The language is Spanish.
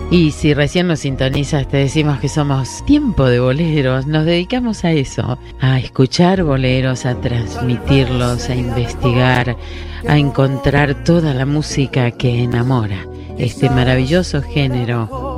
Y si recién nos sintonizas, te decimos que somos Tiempo de Boleros. Nos dedicamos a eso, a escuchar boleros, a transmitirlos, a investigar, a encontrar toda la música que enamora este maravilloso género